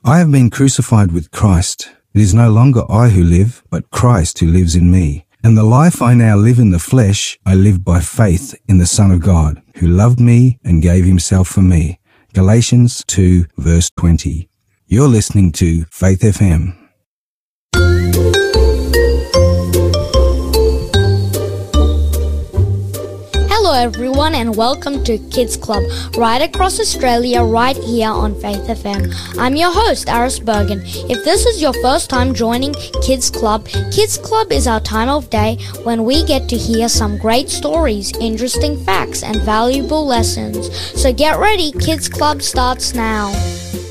I have been crucified with Christ. It is no longer I who live, but Christ who lives in me. And the life I now live in the flesh, I live by faith in the Son of God, who loved me and gave himself for me. Galatians 2, verse 20. You're listening to Faith FM. Hello everyone and welcome to Kids Club, right across Australia, right here on Faith FM. I'm your host, Aris Bergen. If this is your first time joining Kids Club is our time of day when we get to hear some great stories, interesting facts, and valuable lessons. So get ready, Kids Club starts now.